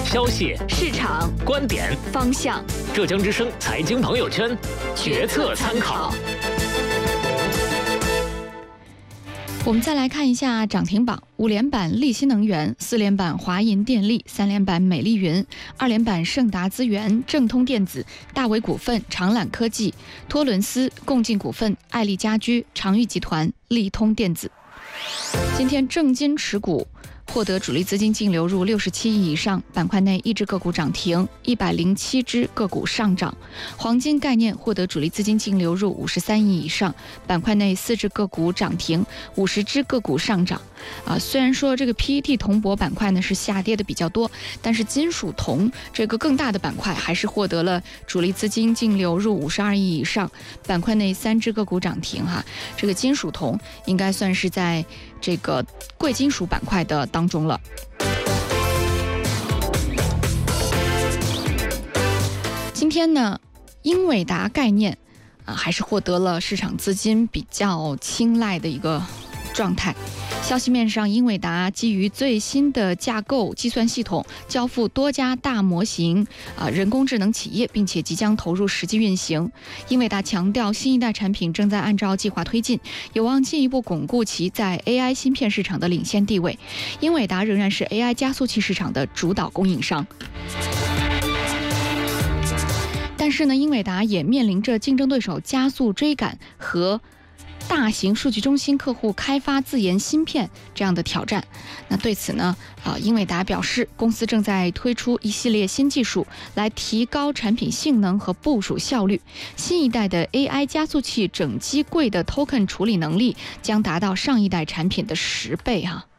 消息、 市场观点、 方向。 浙江之声财经朋友圈，决策参考。 我们再来看一下涨停榜：5连板利新能源，4连板华银电力，3连板美丽云，2连板盛达资源、正通电子、大伟股份、长揽科技、托伦斯、共进股份、爱丽家居、长裕集团、利通电子。今天正金持股获得主力资金净流入67亿以上，板块内1只个股涨停，107只个股上涨。黄金概念获得主力资金净流入53亿以上，板块内4只个股涨停，50只个股上涨。虽然说这个 PET 铜箔板块呢是下跌的比较多，但是金属铜这个更大的板块还是获得了主力资金净流入52亿以上，板块内3只个股涨停哈。这个金属铜应该算是在这个贵金属板块的当中了。今天呢，英伟达概念还是获得了市场资金比较青睐的一个状态。消息面上，英伟达基于最新的架构计算系统交付多家大模型人工智能企业，并且即将投入实际运行。英伟达强调，新一代产品正在按照计划推进，有望进一步巩固其在 AI 芯片市场的领先地位。英伟达仍然是 AI 加速器市场的主导供应商。但是呢，英伟达也面临着竞争对手加速追赶和大型数据中心客户开发自研芯片这样的挑战。那对此呢，英伟达表示，公司正在推出一系列新技术来提高产品性能和部署效率。新一代的 AI 加速器整机柜的 token 处理能力将达到上一代产品的10倍哈。